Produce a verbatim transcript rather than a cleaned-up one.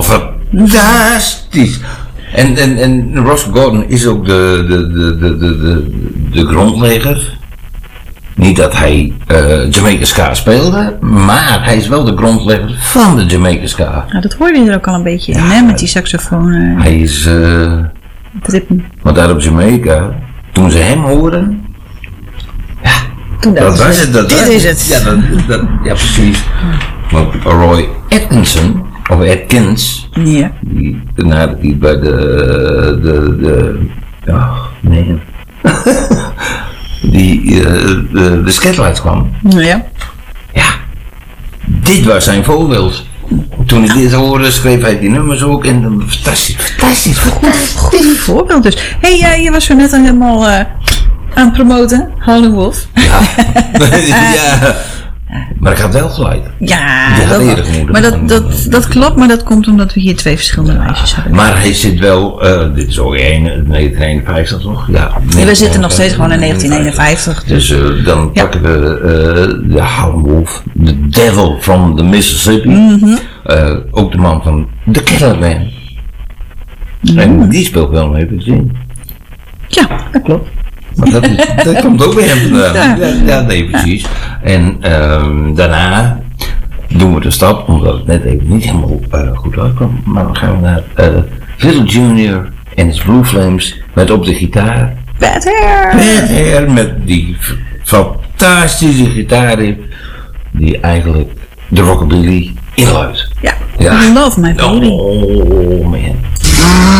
helemaal fantastisch. En, en, en Ross Gordon is ook de, de, de, de, de, de, de grondlegger. Niet dat hij uh, Jamaica Ska speelde, maar hij is wel de grondlegger van de Jamaica Ska. Ja, dat hoorde je er ook al een beetje in, ja, hè, met die saxofoon. Uh, hij is... Uh, want daar op Jamaica, toen ze hem hoorden... Ja, toen dat was het. het. Dat Dit was, is het. Ja, dat, dat, ja precies. Maar Roy Atkinson, of Atkins, ja. die, nou, die bij de... de, de oh, nee... die uh, de, de Skatelights kwam. Ja. Ja, dit was zijn voorbeeld. Toen ik dit hoorde, schreef hij die nummers ook en fantastisch, fantastisch, fantastisch. Goed voorbeeld dus. Hé, hey, uh, je was zo net al helemaal uh, aan het promoten, Howlin' Wolf. Ja. Ja. Maar ik had wel gelijk. Ja, ja dat, dat, maar dat, dat, dat klopt, maar dat komt omdat we hier twee verschillende ja, lijstjes hebben. Maar hij zit wel, uh, dit is ook negentien eenenvijftig toch? Ja, nee, we zitten nog steeds gewoon in negentien eenenvijftig. Dus, dus uh, dan ja. pakken we uh, de Howlin' Wolf, The Devil from the Mississippi. Mm-hmm. Uh, ook de man van The Cattleman. Mm-hmm. En die speelt wel mee, heb ik gezien. Ja, dat klopt. Maar dat, is, dat komt ook bij hem vandaan. Ja. Ja, ja, nee, precies. En um, daarna doen we de stap, omdat het net even niet helemaal uh, goed uitkwam. Maar dan gaan we naar uh, Phil Junior en his Blue Flames met op de gitaar. Bad Hair! Bad Hair met die f- fantastische gitaar die eigenlijk de rockabilly inluidt. Ja, ja. Love My Baby. Oh man.